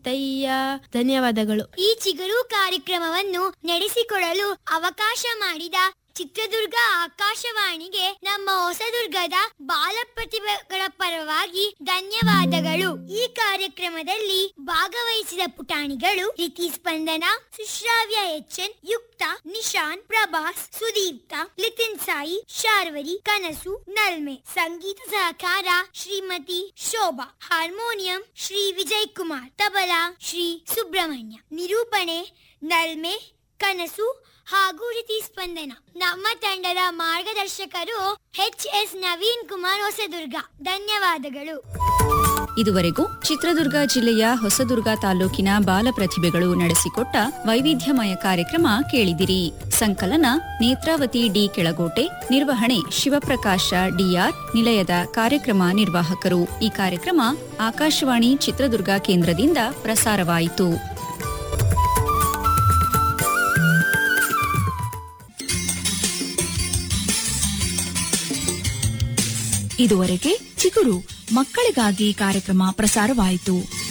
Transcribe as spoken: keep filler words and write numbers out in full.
ಮುತ್ತಯ್ಯ. ಧನ್ಯವಾದಗಳು. ಈ ಚಿಗುರು ಕಾರ್ಯಕ್ರಮವನ್ನು ನಡೆಸಿಕೊಡಲು ಅವಕಾಶ ಮಾಡಿದ ಚಿತ್ರದುರ್ಗ ಆಕಾಶವಾಣಿಗೆ ನಮ್ಮ ಹೊಸದುರ್ಗದ ಬಾಲ ಪ್ರತಿಭೆಗಳ ಪರವಾಗಿ ಧನ್ಯವಾದಗಳು. ಈ ಕಾರ್ಯಕ್ರಮದಲ್ಲಿ ಭಾಗವಹಿಸಿದ ಪುಟಾಣಿಗಳು ರಿತಿ ಸ್ಪಂದನ, ಸುಶ್ರಾವ್ಯ ಎಚ್ ಎನ್, ಯುಕ್ತ, ನಿಶಾನ್, ಪ್ರಭಾಸ್, ಸುದೀಪ್ತ, ಲಿತಿನ್ ಸಾಯಿ, ಶಾರ್ವರಿ, ಕನಸು, ನಲ್ಮೆ. ಸಂಗೀತ ಸಹಕಾರ ಶ್ರೀಮತಿ ಶೋಭಾ. ಹಾರ್ಮೋನಿಯಂ ಶ್ರೀ ವಿಜಯ್ ಕುಮಾರ್. ತಬಲಾ ಶ್ರೀ ಸುಬ್ರಹ್ಮಣ್ಯ. ನಿರೂಪಣೆ ನಲ್ಮೆ, ಕನಸು ಹಾಗೂ ರಿತಿ ಸ್ಪಂದನ. ನಮ್ಮ ತಂಡದ ಮಾರ್ಗದರ್ಶಕರು ಎಚ್ ಎಸ್ ನವೀನ್ ಕುಮಾರ್, ಹೊಸದುರ್ಗ. ಧನ್ಯವಾದಗಳು. ಇದುವರೆಗೂ ಚಿತ್ರದುರ್ಗ ಜಿಲ್ಲೆಯ ಹೊಸದುರ್ಗ ತಾಲೂಕಿನ ಬಾಲ ಪ್ರತಿಭೆಗಳು ನಡೆಸಿಕೊಟ್ಟ ವೈವಿಧ್ಯಮಯ ಕಾರ್ಯಕ್ರಮ ಕೇಳಿದಿರಿ. ಸಂಕಲನ ನೇತ್ರಾವತಿ ಡಿ ಕೆಳಗೋಟೆ, ನಿರ್ವಹಣೆ ಶಿವಪ್ರಕಾಶ ಡಿಆರ್, ನಿಲಯದ ಕಾರ್ಯಕ್ರಮ ನಿರ್ವಾಹಕರು. ಈ ಕಾರ್ಯಕ್ರಮ ಆಕಾಶವಾಣಿ ಚಿತ್ರದುರ್ಗ ಕೇಂದ್ರದಿಂದ ಪ್ರಸಾರವಾಯಿತು. ಇದುವರೆಗೆ ಚಿಗುರು ಮಕ್ಕಳಿಗಾಗಿ ಕಾರ್ಯಕ್ರಮ ಪ್ರಸಾರವಾಯಿತು.